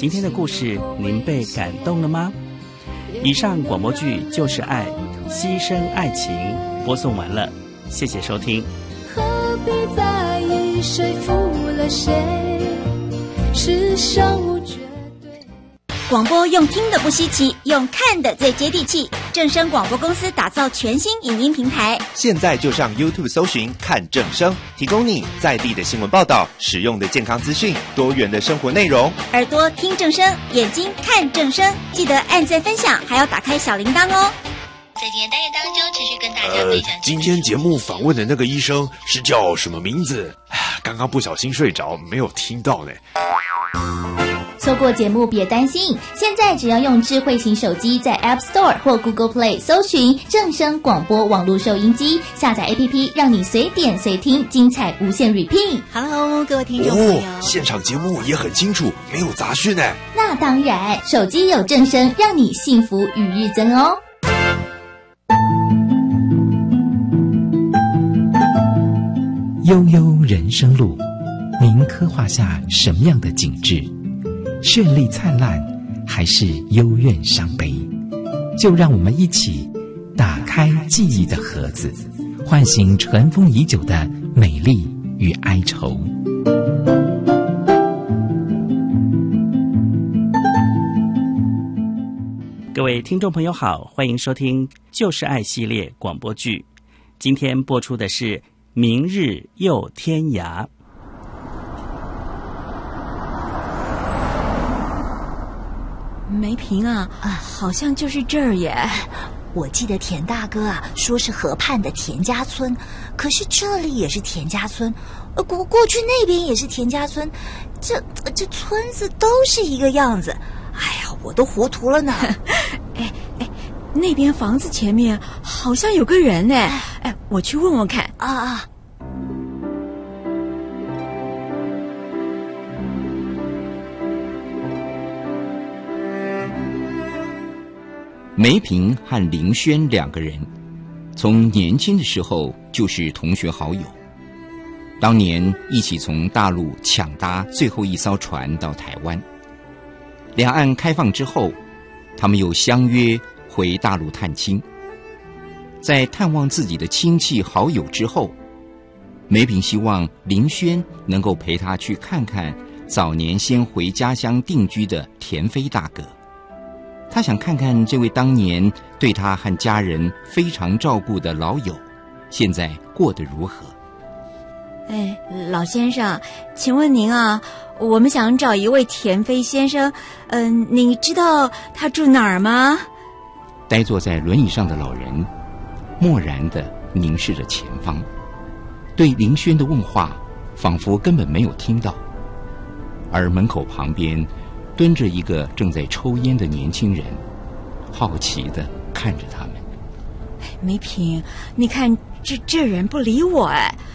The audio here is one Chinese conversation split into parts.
今天的故事您被感动了吗？以上广播剧就是爱，牺牲爱情播送完了，谢谢收听。 何必在意谁负了谁，世上无绝对。 广播用听的不稀奇，用看的最接地气。正声广播公司打造全新影音平台， 现在就上 YouTube 搜寻看正声，提供你在地的新闻报道、实用的健康资讯、多元的生活内容。 耳朵听正声，眼睛看正声，记得按赞分享，还要打开小铃铛哦。 在今天单元当中，持续跟大家分享。 今天节目访问的那个医生是叫什么名字？刚刚不小心睡着，没有听到呢。 错过节目别担心，现在只要用智慧型手机在 App Store 或 Google Play 搜寻正声广播网络收音机，下载 APP， 让你随点随听，精彩无限 repeat。Hello， 各位听众朋友， 现场节目也很清楚，没有杂讯呢。 那当然，手机有正声，让你幸福与日增哦。 悠悠人生路，您刻画下什么样的景致？绚丽灿烂，还是幽怨伤悲？就让我们一起打开记忆的盒子，唤醒尘封已久的美丽与哀愁。 各位听众朋友好，欢迎收听就是爱系列广播剧。今天播出的是明日又天涯。 梅萍啊，好像就是这儿耶。 我记得田大哥啊说是河畔的田家村，可是这里也是田家村，过去那边也是田家村，这村子都是一个样子。哎呀，我都糊涂了呢。 哎，那边房子前面好像有个人呢。哎，我去问问看啊。 梅萍和林轩两个人从年轻的时候就是同学好友，当年一起从大陆抢搭最后一艘船到台湾，两岸开放之后，他们又相约回大陆探亲。在探望自己的亲戚好友之后，梅萍希望林轩能够陪她去看看早年先回家乡定居的田飞大哥。他想看看这位当年对他和家人非常照顾的老友，现在过得如何？ 哎，老先生，请问您啊，我们想找一位田飞先生，你知道他住哪儿吗？ 呆坐在轮椅上的老人漠然地凝视着前方，对林轩的问话仿佛根本没有听到，而门口旁边蹲着一个正在抽烟的年轻人，好奇地看着他们。 梅萍，你看这人不理我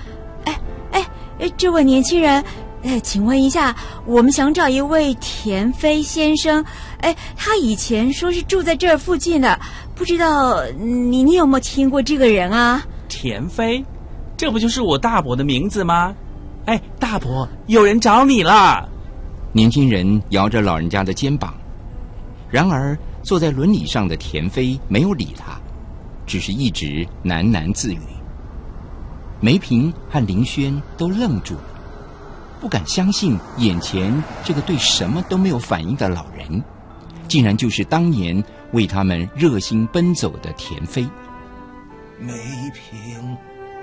这位年轻人，请问一下，我们想找一位田飞先生，他以前说是住在这儿附近的，不知道你有没有听过这个人啊？ 田飞，这不就是我大伯的名字吗？大伯，有人找你了。 年轻人摇着老人家的肩膀，然而坐在轮椅上的田飞没有理他，只是一直喃喃自语。梅萍和林轩都愣住了，不敢相信眼前这个对什么都没有反应的老人，竟然就是当年为他们热心奔走的田飞。 梅萍，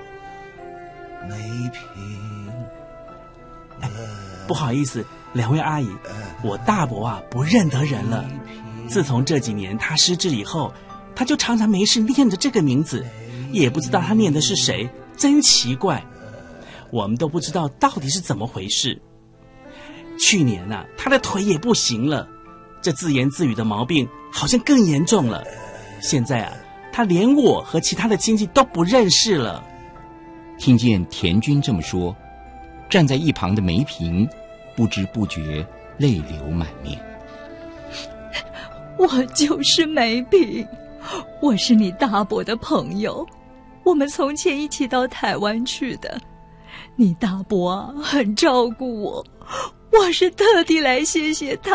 不好意思，两位阿姨，我大伯啊不认得人了。自从这几年他失智以后，他就常常没事念着这个名字，也不知道他念的是谁，真奇怪。我们都不知道到底是怎么回事。去年啊，他的腿也不行了，这自言自语的毛病好像更严重了。现在啊，他连我和其他的亲戚都不认识了。 听见田军这么说，站在一旁的梅萍不知不觉泪流满面。 我就是梅萍，我是你大伯的朋友，我们从前一起到台湾去的。你大伯啊很照顾我，我是特地来谢谢他。